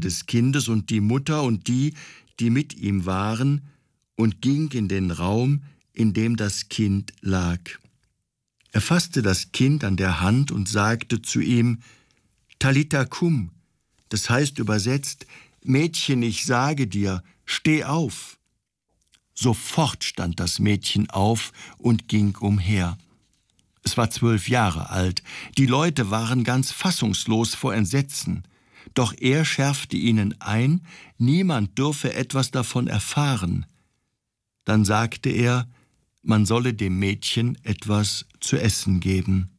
des Kindes und die Mutter und die, die mit ihm waren, und ging in den Raum, in dem das Kind lag. Er fasste das Kind an der Hand und sagte zu ihm: Talita kum, das heißt übersetzt: Mädchen, ich sage dir, steh auf. Sofort stand das Mädchen auf und ging umher. Es war 12 Jahre alt. Die Leute waren ganz fassungslos vor Entsetzen. Doch er schärfte ihnen ein, niemand dürfe etwas davon erfahren. Dann sagte er, man solle dem Mädchen etwas zu essen geben.